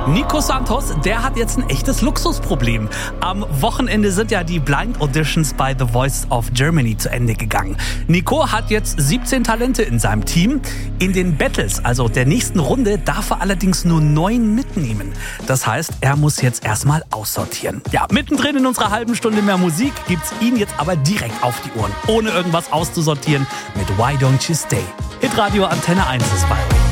Nico Santos, der hat jetzt ein echtes Luxusproblem. Am Wochenende sind ja die Blind Auditions bei The Voice of Germany zu Ende gegangen. Nico hat jetzt 17 Talente in seinem Team. In den Battles, also der nächsten Runde, darf er allerdings nur 9 mitnehmen. Das heißt, er muss jetzt erstmal aussortieren. Ja, mittendrin in unserer halben Stunde mehr Musik gibt's ihn jetzt aber direkt auf die Ohren, ohne irgendwas auszusortieren, mit Why Don't You Stay. Hitradio Antenne 1 ist bei euch.